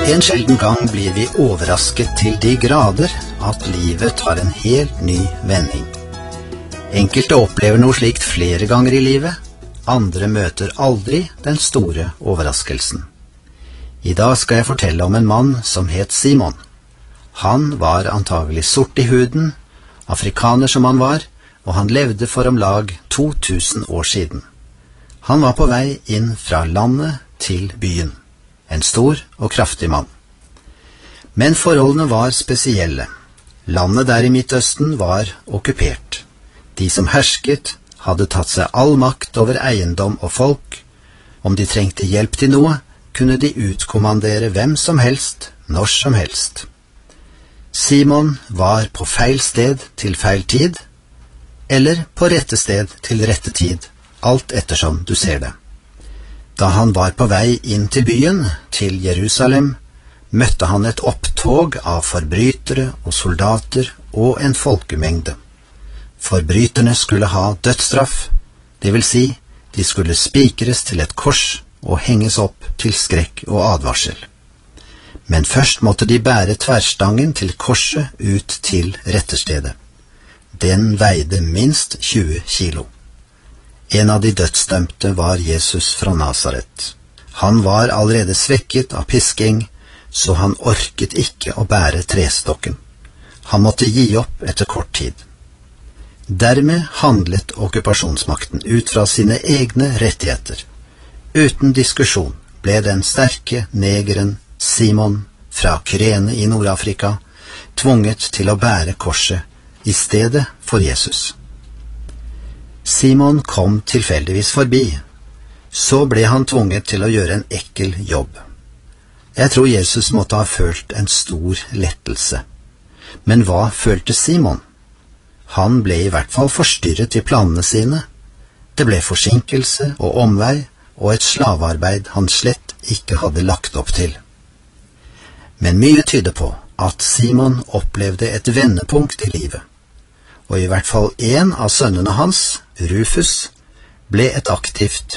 En sjelden gang blir vi overrasket til de grader at livet tar en helt ny vending. Enkelte opplever noe slikt flere ganger i livet, andre møter aldri den store overraskelsen. I dag skal jeg fortelle om en mann som het Simon. Han var antagelig sort i huden, afrikaner som han var, og han levde for om lag 2000 år siden. Han var på vei inn fra landet til byen, en stor og kraftig mann. Men forholdene var spesielle. Landet der i Midtøsten var okkupert. De som hersket hadde tatt seg all makt over eiendom og folk. Om de trengte hjelp til noe, kunne de utkommandere hvem som helst, når som helst. Simon var på feil sted til feil tid, eller på rette sted til rette tid, alt ettersom du ser det. Da han var på vei inn til byen, til Jerusalem, møtte han et opptog av forbrytere og soldater og en folkemengde. Forbryterne skulle ha dødsstraff, det vil si, de skulle spikres til et kors og henges opp til skrekk og advarsel. Men først måtte de bære tverrstangen til korset ut til retterstedet. Den veide minst 20 kilo. En av de dødsdømte var Jesus fra Nazaret. Han var allerede svekket av pisking, så han orket ikke å bære trestokken. Han måtte gi opp etter kort tid. Dermed handlet okkupasjonsmakten ut fra sine egne rettigheter. Uten diskusjon ble den sterke negeren Simon fra Kyrene i Nord-Afrika tvunget til å bære korset i stedet for Jesus. Simon kom tilfeldigvis forbi. Så ble han tvunget til å gjøre en ekkel jobb. Jeg tror Jesus måtte ha følt en stor lettelse. Men hva følte Simon? Han ble i hvert fall forstyrret i planene sine. Det ble forsinkelse og omvei, og et slavearbeid han slett ikke hadde lagt opp til. Men mye tyder på at Simon opplevde et vendepunkt i livet, og i hvert fall en av sønnene hans, Rufus, ble et aktivt